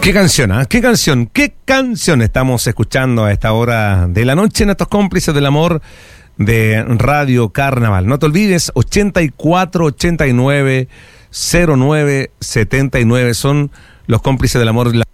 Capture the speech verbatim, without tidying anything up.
¿Qué canción, ah? ¿eh? ¿Qué canción? ¿Qué canción estamos escuchando a esta hora de la noche en estos cómplices del amor de Radio Carnaval? No te olvides, ochenta y cuatro, ochenta y nueve, cero nueve, setenta y nueve son los cómplices del amor.